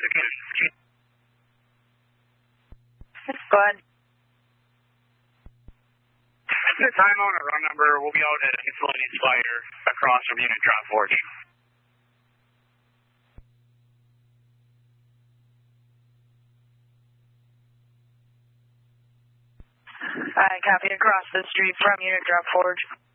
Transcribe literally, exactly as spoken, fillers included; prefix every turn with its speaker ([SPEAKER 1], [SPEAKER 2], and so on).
[SPEAKER 1] Go ahead.
[SPEAKER 2] The time on a run number, we'll be out at a miscellaneous fire across from Unit Drop Forge.
[SPEAKER 1] I copy across the street from Unit Drop Forge.